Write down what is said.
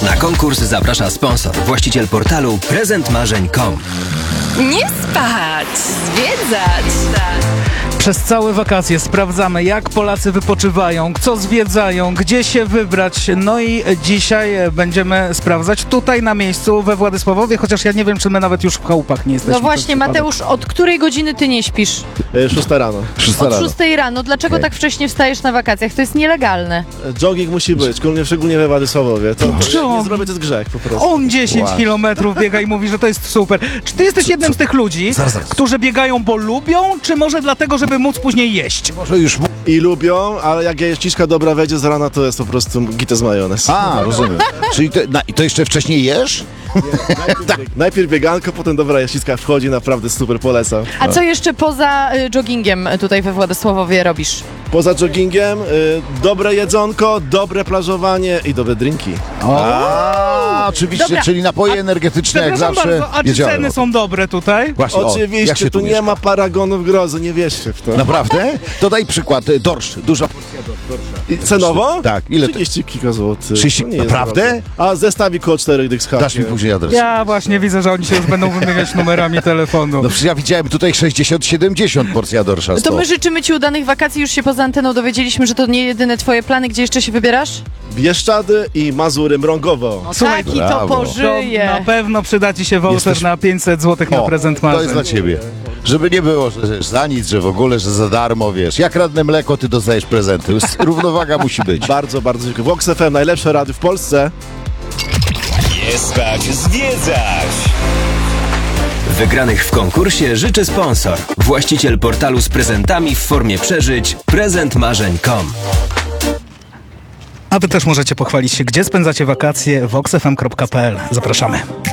Na konkurs zaprasza sponsor, właściciel portalu prezentmarzeń.com. Nie spać, zwiedzać. Przez całe wakacje sprawdzamy, jak Polacy wypoczywają, co zwiedzają, gdzie się wybrać. No i dzisiaj będziemy sprawdzać tutaj na miejscu we Władysławowie, chociaż ja nie wiem, czy my nawet już w chałupach nie jesteśmy. No właśnie, Mateusz, od której godziny ty nie śpisz? 6 rano. Od 6 rano. Dlaczego tak wcześnie wstajesz na wakacjach? To jest nielegalne. Jogging musi być, szczególnie we Władysławowie. To nie zrobię, to jest grzech po prostu. On 10 kilometrów biega i mówi, że to jest super. Czy ty jesteś jednym z tych ludzi, którzy biegają, bo lubią, czy może dlatego, żeby móc później jeść? Może już... I lubią, ale jak ściska dobra wejdzie z rana, to jest po prostu gites majonez. A, rozumiem. Czyli to jeszcze wcześniej jesz? Najpierw bieganko, potem dobra jaściska wchodzi, naprawdę super, polecam. A co jeszcze poza joggingiem tutaj we Władysławowie robisz? Poza joggingiem, dobre jedzonko, dobre plażowanie i dobre drinki. A, oczywiście, Dobra. czyli napoje energetyczne jak Przepraszam zawsze. bardzo, a czy Wiedziałem ceny o tym. są dobre tutaj? Właśnie, jak Oczywiście, się tu nie mieszka? ma paragonów grozy, nie wierzcie w to. Naprawdę? To daj przykład. Dorsz, duża porcja dorsza. I cenowo? Tak, ile to? 30 kilka złotych. 30, To nie jest naprawdę? drogo. A zestawi koło 4 dych z hakiem. Dasz mi później adres. Ja właśnie widzę, że oni się już będą wymieniać numerami telefonu. No przecież ja widziałem tutaj 60-70 porcja dorsza. To 100. my życzymy ci udanych wakacji. Już się poza anteną dowiedzieliśmy, że to nie jedyne twoje plany. Gdzie jeszcze się wybierasz? Bieszczady i Mazury Mrągowo. Słuchaj, Taki to brawo. To pożyje. na pewno przyda ci się voucher Jesteś- na 500 zł na prezent to marzeń. jest dla ciebie. Żeby nie było, że za nic, że w ogóle, że za darmo, wiesz. Jak radne mleko, ty dostajesz prezenty. Równowaga musi być. Bardzo, bardzo dziękuję. Vox FM, najlepsze radio w Polsce. Nie spać, zwiedzać! Wygranych w konkursie życzy sponsor, właściciel portalu z prezentami w formie przeżyć prezentmarzeń.com. A wy też możecie pochwalić się, gdzie spędzacie wakacje. voxfm.pl. Zapraszamy.